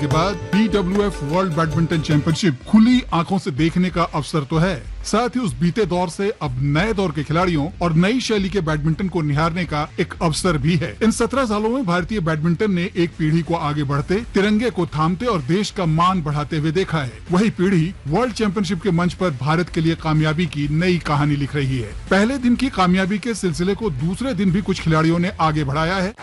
के बाद BWF world badminton championship खुली आंखों से देखने का अवसर तो है, साथ ही उस बीते दौर से अब नए दौर के खिलाड़ियों और नई शैली के बैडमिंटन को निहारने का एक अवसर भी है। इन 17 सालों में भारतीय बैडमिंटन ने एक पीढ़ी को आगे बढ़ते, तिरंगे को थामते और देश का मान बढ़ाते हुए देखा है। वही पीढ़ी वर्ल्ड चैंपियनशिप के मंच पर भारत के लिए कामयाबी की नई कहानी लिख रही है। पहले दिन की कामयाबी के सिलसिले को दूसरे दिन भी कुछ खिलाड़ियों ने आगे बढ़ाया है।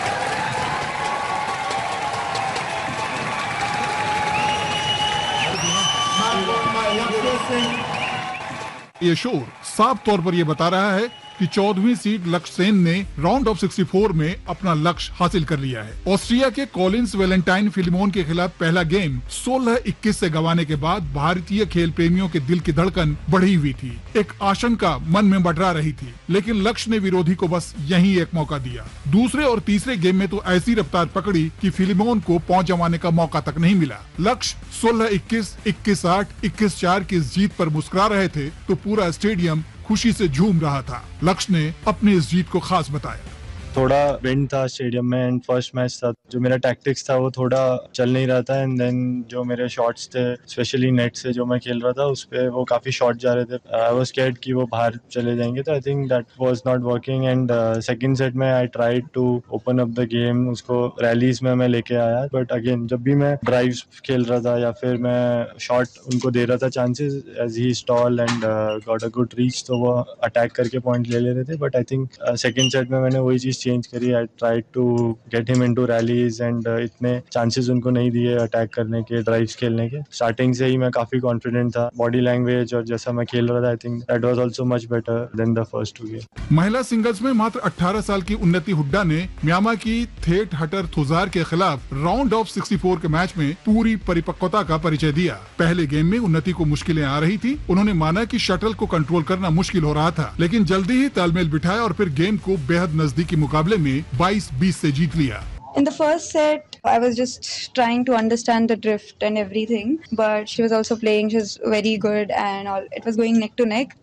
ये शोर साफ तौर पर ये बता रहा है कि 14वीं सीड लक्ष्य सेन ने राउंड ऑफ 64 में अपना लक्ष्य हासिल कर लिया है। ऑस्ट्रिया के कॉलिंस वैलेंटाइन फिलिमोन के खिलाफ पहला गेम 16-21 से गंवाने के बाद भारतीय खेल प्रेमियों के दिल की धड़कन बढ़ी हुई थी। एक आशंका मन में मंडरा रही थी, लेकिन लक्ष्य ने विरोधी को बस यही एक मौका दिया। दूसरे और तीसरे गेम में तो ऐसी रफ्तार पकड़ी कि फिलिमोन को पहुंच जमाने का मौका तक नहीं मिला। लक्ष्य 16-21, 21-8, 21-4 की इस जीत पर मुस्कुरा रहे थे तो पूरा स्टेडियम खुशी से झूम रहा था। लक्ष्य ने अपनी इस जीत को खास बताया। थोड़ा विंड था स्टेडियम में एंड फर्स्ट मैच था, जो मेरा टैक्टिक्स था वो थोड़ा चल नहीं रहा था एंड देन जो मेरे शॉट्स थे स्पेशली नेट से जो मैं खेल रहा था उस पे वो काफी शॉट जा रहे थे। आई वाज स्कैर्ड कि वो बाहर चले जाएंगे, तो I think that was not working and second set में I tried to open up the game, उसको रैलीज में मैं लेके आया, बट अगेन जब भी मैं ड्राइव्स खेल रहा था या फिर मैं शॉट उनको दे रहा था chances as he stall and got a good reach, तो वो अटैक करके पॉइंट ले रहे थे। But I think second set में मैंने वही चीज चेंज करी। I tried to get him into rallies and इतने चांसेस उनको नहीं दिए अटैक करने के, ड्राइव्स खेलने के। स्टार्टिंग से ही मैं काफी कॉन्फिडेंट था। बॉडी लैंग्वेज और जैसा मैं खेल रहा था, I think that was also much better than the first to game. महिला सिंगल्स में मात्र 18 साल की उन्नति हुड्डा ने म्यांमार की थेट हटर थुजार के खिलाफ राउंड ऑफ 64 के मैच में पूरी परिपक्वता का परिचय दिया। पहले गेम में उन्नति को मुश्किलें आ रही थी। उन्होंने माना कि शटल को कंट्रोल करना मुश्किल हो रहा था, लेकिन जल्दी ही तालमेल बिठाया और फिर गेम को बेहद नजदीकी मुकाबले में 22-20 से जीत लिया। In the first set, I was just trying to understand the drift and everything, but she was also playing. She was very good and all. It was going neck to neck.